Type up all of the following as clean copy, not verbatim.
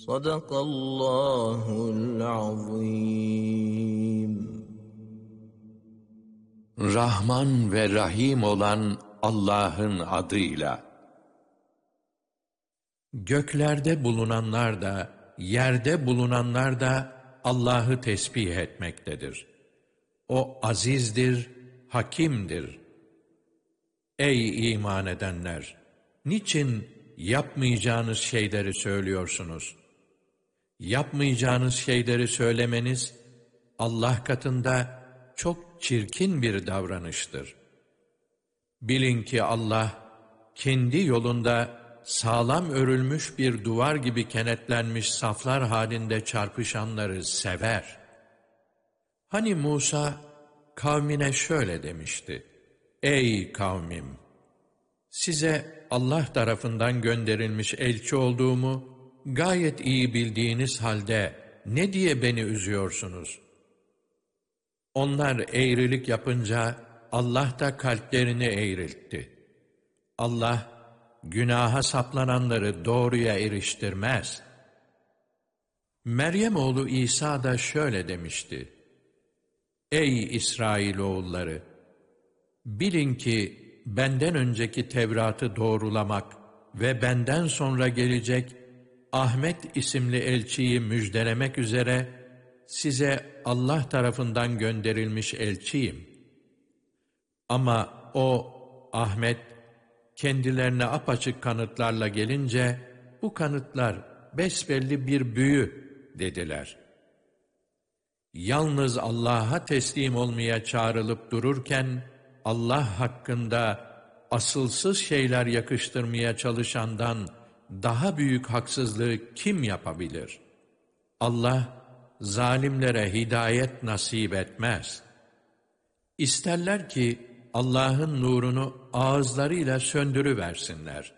Sadakallahul azim. Rahman ve Rahim olan Allah'ın adıyla. Göklerde bulunanlar da, yerde bulunanlar da Allah'ı tesbih etmektedir. O azizdir, hakimdir. Ey iman edenler! Niçin yapmayacağınız şeyleri söylüyorsunuz? Yapmayacağınız şeyleri söylemeniz, Allah katında çok çirkin bir davranıştır. Bilin ki Allah, kendi yolunda sağlam örülmüş bir duvar gibi kenetlenmiş saflar halinde çarpışanları sever. Hani Musa, kavmine şöyle demişti: Ey kavmim! Size Allah tarafından gönderilmiş elçi olduğumu gayet iyi bildiğiniz halde ne diye beni üzüyorsunuz? Onlar eğrilik yapınca Allah da kalplerini eğriltti. Allah, günaha saplananları doğruya eriştirmez. Meryem oğlu İsa da şöyle demişti: Ey İsrailoğulları! Bilin ki benden önceki Tevrat'ı doğrulamak ve benden sonra gelecek Ahmet isimli elçiyi müjdelemek üzere size Allah tarafından gönderilmiş elçiyim. Ama o Ahmet kendilerine apaçık kanıtlarla gelince bu kanıtlar besbelli bir büyü dediler. Yalnız Allah'a teslim olmaya çağrılıp dururken Allah hakkında asılsız şeyler yakıştırmaya çalışandan daha büyük haksızlığı kim yapabilir? Allah zalimlere hidayet nasip etmez. İsterler ki Allah'ın nurunu ağızlarıyla söndürüversinler.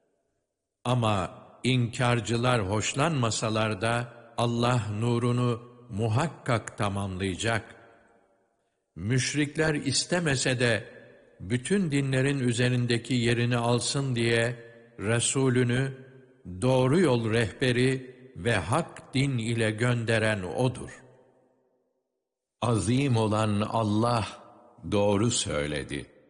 Ama inkarcılar hoşlanmasalar da Allah nurunu muhakkak tamamlayacak. Müşrikler istemese de bütün dinlerin üzerindeki yerini alsın diye Resulünü doğru yol rehberi ve hak din ile gönderen O'dur. Azim olan Allah doğru söyledi.